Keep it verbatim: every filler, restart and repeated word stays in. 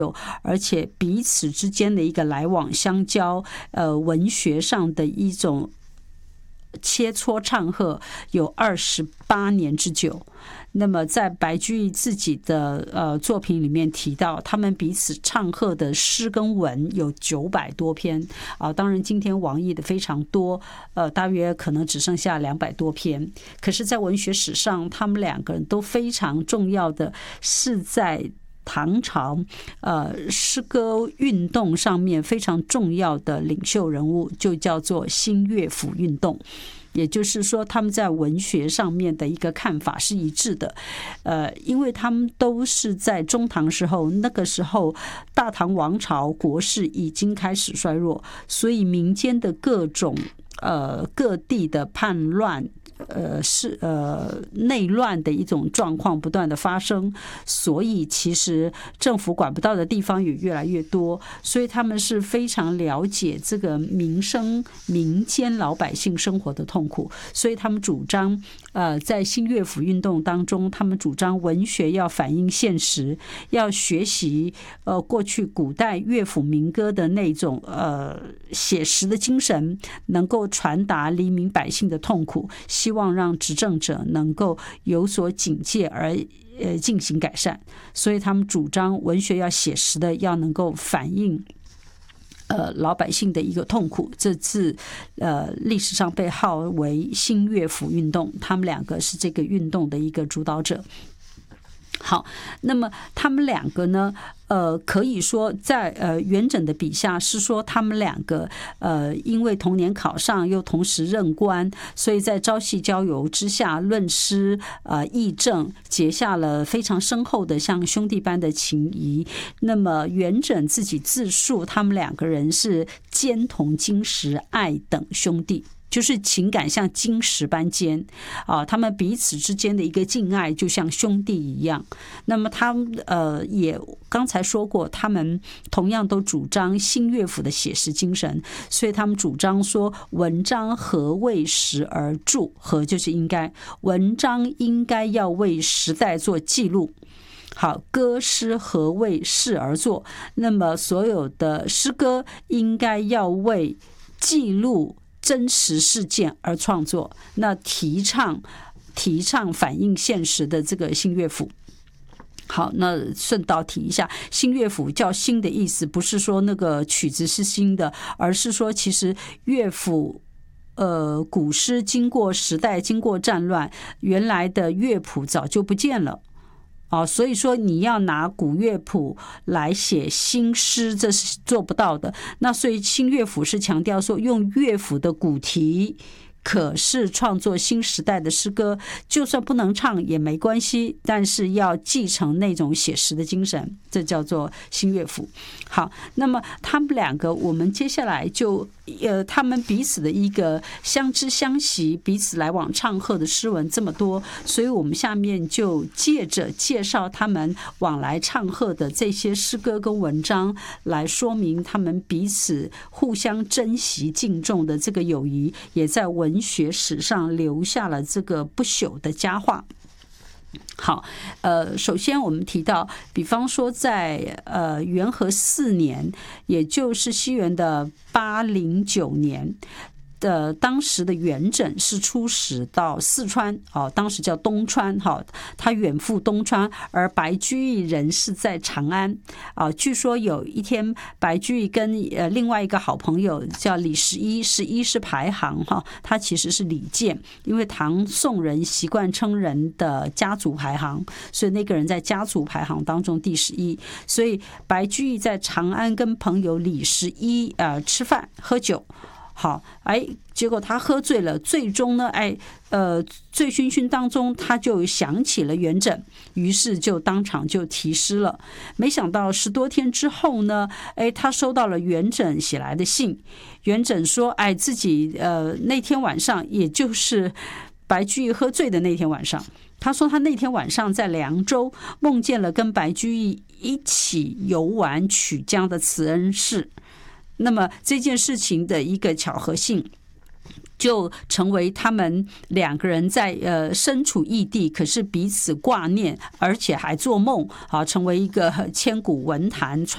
而且彼此之间的一个来往相交，呃，文学上的一种切磋唱和有二十八年之久。那么在白居易自己的呃作品里面提到，他们彼此唱和的诗跟文有九百多篇啊，当然今天网易的非常多，呃，大约可能只剩下两百多篇。可是，在文学史上，他们两个人都非常重要的是在唐朝呃诗歌运动上面非常重要的领袖人物，就叫做新乐府运动。也就是说，他们在文学上面的一个看法是一致的，呃，因为他们都是在中唐时候，那个时候大唐王朝国势已经开始衰弱，所以民间的各种呃各地的叛乱。呃，是呃内乱的一种状况不断的发生，所以其实政府管不到的地方也越来越多，所以他们是非常了解这个民生民间老百姓生活的痛苦，所以他们主张呃在新乐府运动当中，他们主张文学要反映现实，要学习呃过去古代乐府民歌的那种呃写实的精神，能够传达黎民百姓的痛苦，希望让执政者能够有所警戒而呃进行改善，所以他们主张文学要写实的，要能够反映呃老百姓的一个痛苦。这次呃历史上被号为新乐府运动，他们两个是这个运动的一个主导者。好，那么他们两个呢，呃，可以说在呃元稹的笔下是说他们两个呃因为同年考上，又同时任官，所以在朝夕交游之下，论诗呃议政，结下了非常深厚的像兄弟般的情谊。那么元稹自己自述，他们两个人是坚同金石，爱等兄弟。就是情感像金石般坚啊，他们彼此之间的一个敬爱就像兄弟一样。那么他们呃也刚才说过，他们同样都主张新乐府的写实精神，所以他们主张说文章何为时而著，何就是应该，文章应该要为时代做记录。好，歌诗何为事而作，那么所有的诗歌应该要为记录真实事件而创作，那提倡提倡反映现实的这个新乐府。好，那顺道提一下，新乐府叫新的意思，不是说那个曲子是新的，而是说其实乐府呃古诗经过时代，经过战乱，原来的乐谱早就不见了。哦，所以说你要拿古乐谱来写新诗，这是做不到的。那所以新乐府是强调说，用乐府的古题，可是创作新时代的诗歌，就算不能唱也没关系，但是要继承那种写实的精神，这叫做新乐府。好，那么他们两个，我们接下来就呃，他们彼此的一个相知相惜，彼此来往唱和的诗文这么多，所以我们下面就借着介绍他们往来唱和的这些诗歌跟文章，来说明他们彼此互相珍惜敬重的这个友谊，也在文学史上留下了这个不朽的佳话。好，呃，首先我们提到，比方说在呃元和四年，也就是西元的八零九年。的当时的元稹是出使到四川，哦，当时叫东川，哈，他远赴东川，而白居易人是在长安，啊，据说有一天白居易跟呃另外一个好朋友叫李十一，十一是排行哈，他其实是李健，因为唐宋人习惯称人的家族排行，所以那个人在家族排行当中第十一，所以白居易在长安跟朋友李十一呃吃饭喝酒。好，哎，结果他喝醉了，最终呢，哎，呃，醉醺醺当中，他就想起了元稹，于是就当场就题诗了。没想到十多天之后呢，哎，他收到了元稹写来的信。元稹说，哎，自己呃那天晚上，也就是白居易喝醉的那天晚上，他说他那天晚上在凉州梦见了跟白居易一起游玩曲江的慈恩寺。那么这件事情的一个巧合性，就成为他们两个人在呃身处异地，可是彼此挂念，而且还做梦啊，成为一个千古文坛传